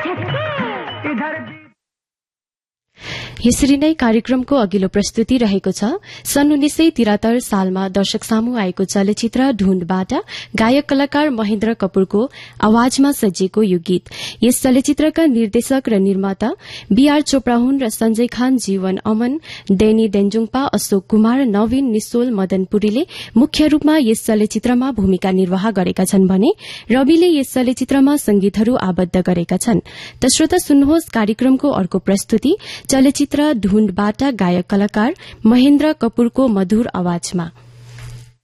यसरी नै कार्यक्रमको अघिल्लो प्रस्तुति रहेको छ सन् 1973 सालमा दर्शक सामु आएको चलचित्र ढुण्डबाट गायक कलाकार महेन्द्र कपूरको आवाजमा सजिएको यो गीत। यस चलचित्रका निर्देशक र निर्माता बीआर चोपड़ा हुन् र संजय खान, जीवन अमन, डेनी डेन्जुङपा, अशोक कुमार, नवीन निशोल, मदन पुरीले मुख्य रूपमा यस चलचित्रमा भूमिका निर्वाह गरेका छन् भने रविले यस चलचित्रमा संगीतहरू आबद्ध गरेका छन्। त श्रोता सुन्नुहोस् कार्यक्रमको अर्को प्रस्तुति चलचित्र ढुण्डबाट गायक कलाकार महेन्द्र कपूरको मधुर आवाजमा।